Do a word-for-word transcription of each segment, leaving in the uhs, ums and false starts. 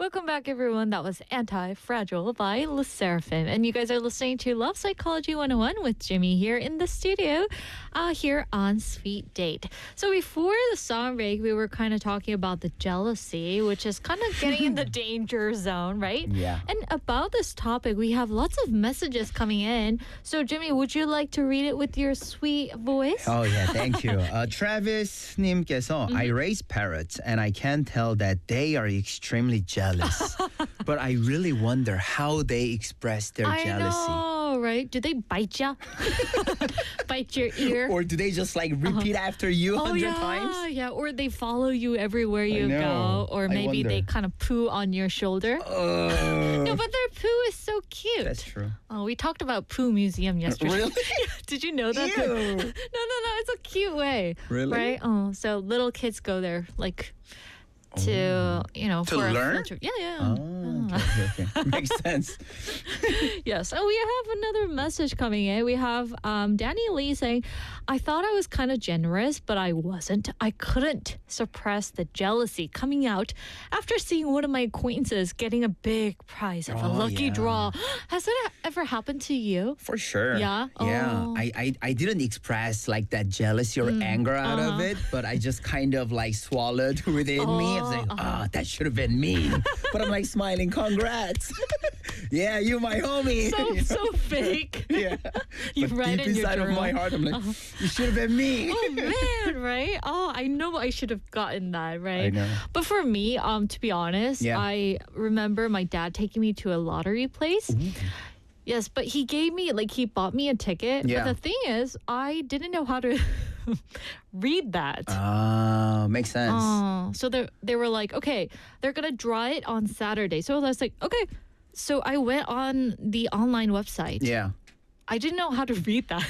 Welcome back, everyone. That was Anti-Fragile by Le Seraphim. And you guys are listening to Love Psychology one oh one with Jimmy here in the studio, uh, here on Sweet Date. So before the song break, we were kind of talking about the jealousy, which is kind of getting in the danger zone, right? Yeah. And about this topic, we have lots of messages coming in. So, Jimmy, would you like to read it with your sweet voice? Oh, yeah, thank you. Uh, Travis 님께서, I raise parrots and I can tell that they are extremely jealous. But I really wonder how they express their I jealousy. know, right? Do they bite ya? Bite your ear? Or do they just like repeat after you a Oh, hundred yeah, times? yeah. Or they follow you everywhere you know. go. Or I maybe they wonder. kind of poo on your shoulder. Uh, No, but their poo is so cute. That's true. Oh, we talked about Poo Museum yesterday. Really? Did you know that? Ew. no, no, no. It's a cute way. Really? Right? Oh, so little kids go there, like, to, you know, To for learn? a field trip. Yeah, yeah. Oh, okay, okay, okay. Makes sense. Yes. Oh, we have another message coming in. We have um, Danny Lee saying, I thought I was kind of generous, but I wasn't. I couldn't suppress the jealousy coming out after seeing one of my acquaintances getting a big prize of a Oh, lucky yeah. draw. Has that ever happened to you? For sure. Yeah? Yeah. Oh. I, I I didn't express like that jealousy or anger out uh-huh. of it, but I just kind of like swallowed within me. I was like, Oh, ah, that should have been me. But I'm like smiling, congrats. Yeah, you my homie. So, You know? so fake. Yeah. You But write deep in your inside of my journal. heart, I'm like, you should have been me. Oh man, right? Oh, I know I should have gotten that, right? I know. But for me, um, to be honest, Yeah. I remember my dad taking me to a lottery place. Yes, but he gave me like he bought me a ticket. Yeah. But the thing is, I didn't know how to read that. Ah, makes sense. Oh, so they they were like, okay, they're gonna draw it on Saturday. So I was like, okay. So I went on the online website. Yeah. I didn't know how to read that.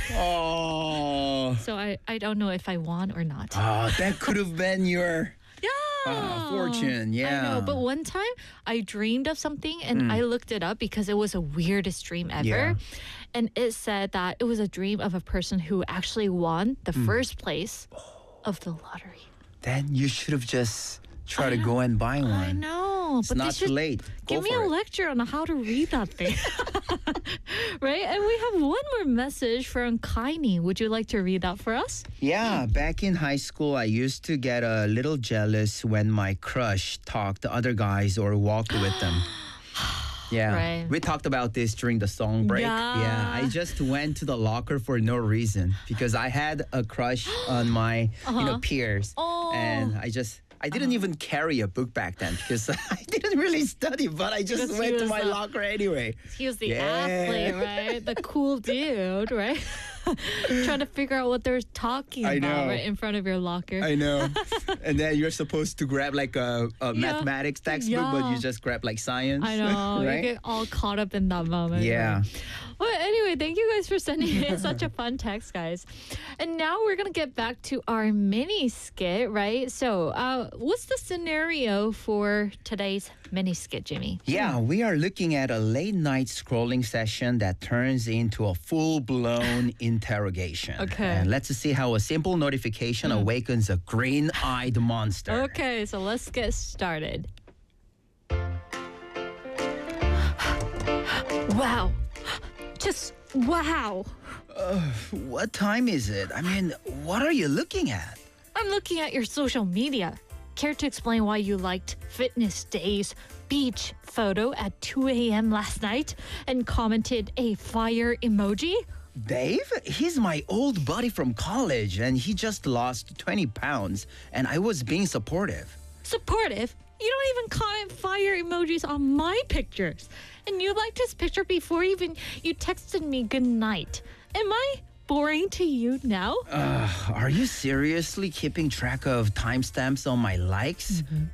Oh. So I, I don't know if I won or not. Oh, that could have been your Yeah. uh, fortune. Yeah. I know. But one time I dreamed of something and I looked it up because it was the weirdest dream ever. Yeah. And it said that it was a dream of a person who actually won the first place of the lottery. Then you should have just tried to go and buy one. I know. It's but not they should too late. Go give me for a it. lecture on how to read that thing. Right? And we have one more message from Kaini. Would you like to read that for us? Yeah, back in high school, I used to get a little jealous when my crush talked to other guys or walked with them. Yeah, Right. we talked about this during the song break. Yeah. I just went to the locker for no reason because I had a crush on my, you know, peers, Oh. and I just. I didn't even carry a book back then because I didn't really study, but I just Because he went to was my a- locker anyway. He was the Yeah. athlete, right? The cool dude, right? Trying to figure out what they're talking I about know. right in front of your locker. I know. And then you're supposed to grab like a, a Yeah. mathematics textbook, but Yeah. you just grab like science. I know. right? You get all caught up in that moment. Yeah. right? Well, anyway, thank you guys for sending in such a fun text, guys. And now we're going to get back to our mini skit, right? So, uh, what's the scenario for today's mini skit, Jimmy? Yeah, we are looking at a late night scrolling session that turns into a full blown interrogation. Okay. And let's see how a simple notification awakens a green eyed monster. Okay, so let's get started. Wow. Just wow. What time is it? I mean, what are you looking at? I'm looking at your social media. Care to explain why you liked Fitness Day's beach photo at two a.m. last night and commented a fire emoji? Dave? He's my old buddy from college, and he just lost twenty pounds, and I was being supportive. Supportive? You don't even comment fire emojis on my pictures. And you liked his picture before even you texted me good night. Am I boring to you now? Uh, are you seriously keeping track of timestamps on my likes?